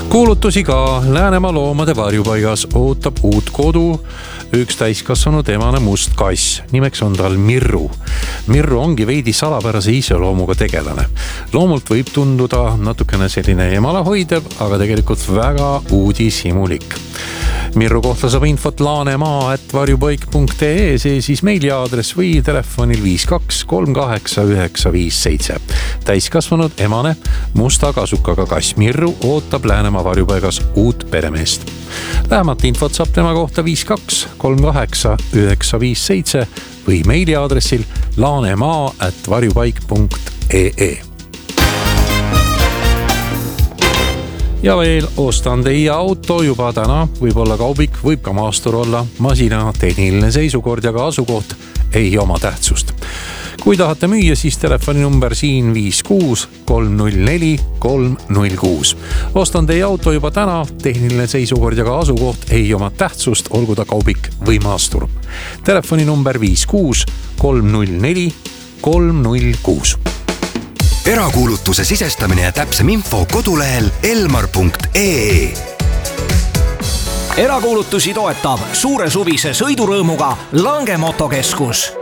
Kuulutusi ka. Läänemaa loomade varjupaigas ootab uut kodu üks täiskasvanud emane must kass. Nimeks on tal Mirru. Mirru ongi veidi salapärase iseloomuga tegelane. Loomult võib tunduda natukene selline emalahoidev, aga tegelikult väga uudishimulik. Mirru kohta saab infot laanemaa@varjupaik.ee, siis meiliaadress või telefonil 52389557. Täiskasvanud emane musta kasukaga kass Mirru ootab Läänemaa varjupaigas uut peremeest. Lähemat infot saab tema kohta 52389557 või meiliaadressil laanemaa@varjupaik.ee. Ja veel ostan teie auto juba täna, võib olla kaubik, võib ka maastur olla. Masina tehniline seisukord ja ka asukoht ei oma tähtsust. Kui tahate müüa, siis telefoninumber siin 56 304 306. Ostan teie auto juba täna, tehniline seisukord ja ka asukoht ei oma tähtsust, olgu ta kaubik või maastur. Telefoninumber 56 304 306. Erakuulutuse sisestamine ja täpsem info kodulehel elmar.ee. Erakuulutusi toetab suure suvise sõidurõõmuga Lange Motokeskus.